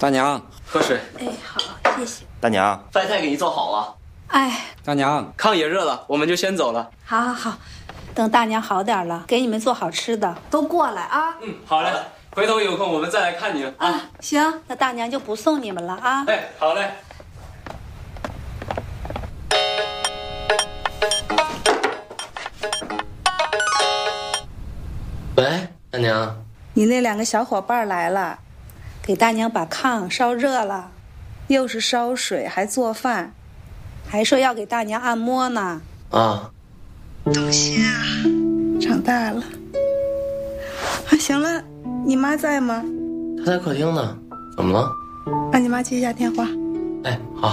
大娘， 喝水。 哎，好，谢谢。 大娘， 饭菜给你做好了。 哎， 大娘， 炕也热了，我们就先走了。 好好好，等大娘好点了，给你们做好吃的，都过来啊。 好嘞，回头有空我们再来看你啊。 行，那大娘就不送你们了啊。 哎，好嘞。 喂，大娘， 你那2个小伙伴来了，给大娘把炕烧热了，又是烧水还做饭，还说要给大娘按摩呢。 啊， 东西啊，长大了。行了，你妈在吗？ 她在客厅呢，怎么了？ 让你妈接一下电话。 哎，好。